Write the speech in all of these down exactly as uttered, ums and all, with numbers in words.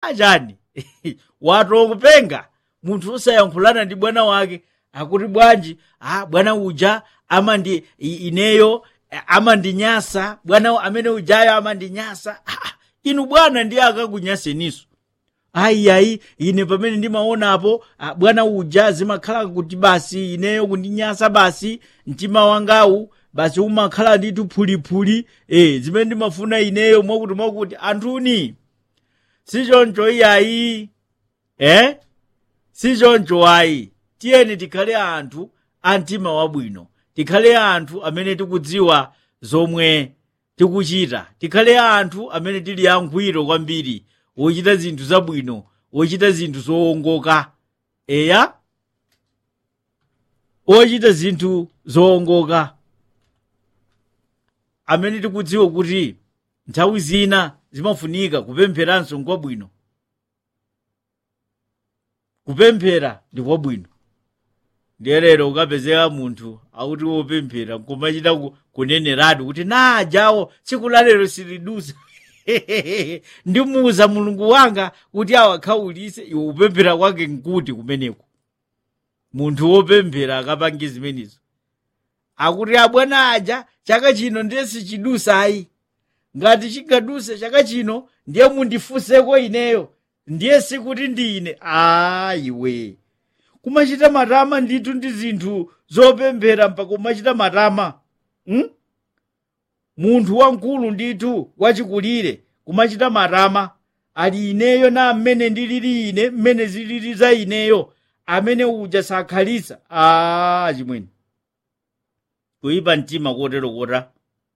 achani watu kupenga munthu usayankhulana ndi bwana wake akuti bwanji ah bwana uja ama ndi ineyo ama ndi nyasa bwana amene ujayo ama ndi nyasa ah, inu bwana ndiye akakunyaseniso ayi ayi ine pamene ndimaonapo ah, bwana uja zimakhala kuti basi ineyo kundinyasa basi mtima wangawu basi umakhala ndi tuphulipuli eh zimene ndimafuna ineyo mwakuti mwakuti anthuni sichoncho iyayi eh sichoncho ayi tiyeni tikhale anthu a mtima wabwino tikhale anthu amene tikudziwa zomwe tikuchita tikhale anthu amene tili angwiro kwambiri wochita zinthu zabwino wochita zinthu zowongoka eya wochita zinthu zowongoka amene tikudziwa kuti nthawi zina zimafunika kupempheranso nkwabwino kupemphera ndi kwabwino ndiye lero ukapezeka munthu akuti wopemphera nkumachita kuneneratu kuti najawo tsiku la lero silidusa ndimuuza mulungu wanga kuti awakhaulise iwe upemphera kwake nkuti kumeneko munthu wopemphera akapange zimenezo akuti abwana aja chaka chino ndiye sichidusa ayi ngati chigaduse chaka chino ndiye mundifunseko ineyo ndiye sikuti ndine ayiwe kumachita matama ndithu ndi zinthu zopemphera mpaka kumachita matama hmm? munthu wamkulu ndithu wachikulire kumachita matama ali ineyo na mmene ndilili ine mmene zilili za ineyo amene uja sakhalisa a chimwene kuipa mtima kotero kota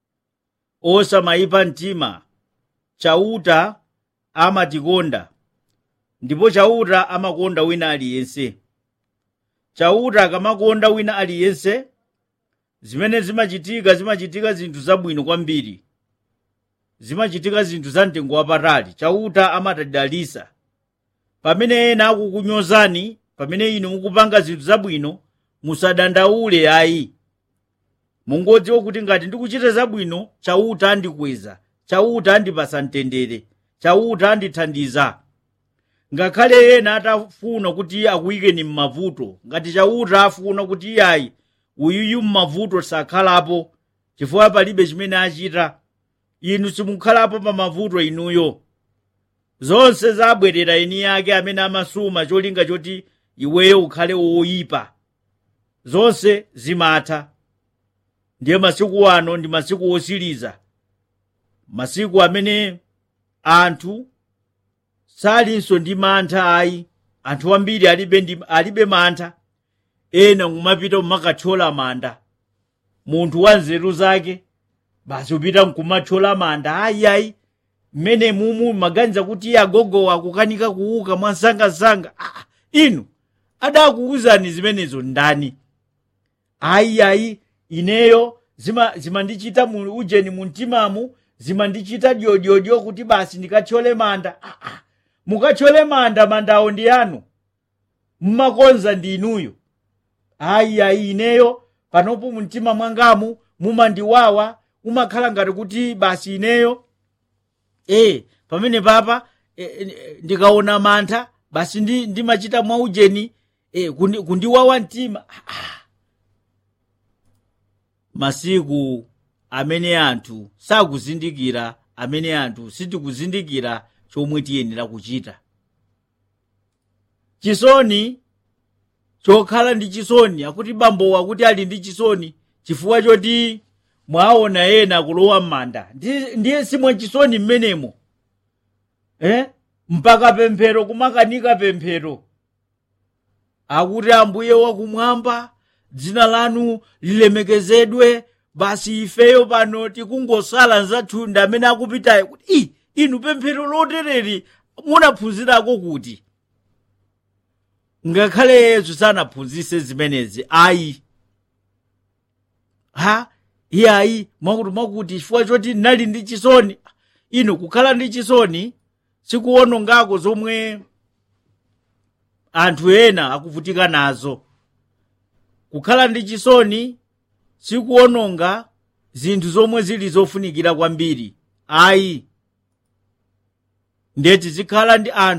osamayipa mtima chauta amatikonda ndipo chauta amakonda wina aliyense chauta akamakonda wina aliyense zimene zimachitika zimachitika zinthu zabwino kwambiri zimachitika zinthu za mtengo wapatali chauta amatidalisa pamene ena akukunyozani pamene inu mukupanga zinthu zabwino musadandaule ayi mungodziwa kuti ngati ndikuchita zabwino chauta andikweza chauta andipasa mtendere chauta andithandiza ngakhale ena atafuna kuti akuyikeni m'mavuto ngati chauta afuna kuti iyayi uyuyu m'mavuto sakhalapo chifukwa palibe chimene achita inu simukhalapo pa mavuto inuyo zonse zabwerera eni yake amene amasuma cholinga choti iweyo ukhale woyipa zonse zimatha ndiye masiku ano ndi masiku osiriza masiku amene anthu salinso ndi mantha ayi anthu ambiri alibe ndi alibe mantha ena ngumapita umakathyola manda munthu wa nzeru zake basi upita nkumathyola manda ayi ayi mmene mumu maganiza kuti agogo akukanika kuuka mwansangasanga ah, inu adakuuzani zimenezo ndani ayi ayi ineyo zima zimandichita mu ujeni muntimamu zimandichita dyodyodio kuti basi ndikathyole manda ah, ah. mukathyole manda mandawo ndi anu mmakonza ndi inuyo ayi ayi ineyo panopo mumtima mwangamu mumandiwawa umakhala ngati kuti basi ineyo eh pamene papa e, e, ndikaona mantha basi ndi ndimachita mwa ujeni eh kundi, kundiwawa mtima ah, ah. masiku amene anthu sakuzindikira amene anthu sitikuzindikira chomwe tiyenera kuchita chisoni chokhala ndi chisoni akuti bambo akuti ali ndi chisoni chifukwa choti mwaona ena kulowa m'manda ndiye simwe chisoni mmenemo eh mpaka pemphero kumakanika pemphero akuti ambuye wakumwamba dzina lanu lilemekezedwe basi ifeyo pano tikungosala nzathunda amene akupitayo kuti i inu pemphero lotereri munaphunzirako kuti ngakhale Yesu sanaphunzise zimenezi ayi ha iye ayi mwakuti mwakuti chifukwa choti nali ndi chisoni inu kukhala ndi chisoni sikuwonongako zomwe anthu ena akuvutika nazo kukhala ndi chisoni sikuwononga zinthu zomwe zili zofunikira kwambiri ayi ndeti zikhala ndi anthu